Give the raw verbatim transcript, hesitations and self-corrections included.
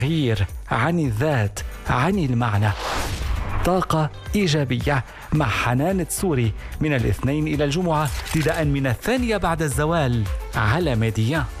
غير عن الذات، عن المعنى. طاقة إيجابية مع حنان تسوري من الاثنين إلى الجمعة ابتداء من الثانية بعد الزوال على ميديا.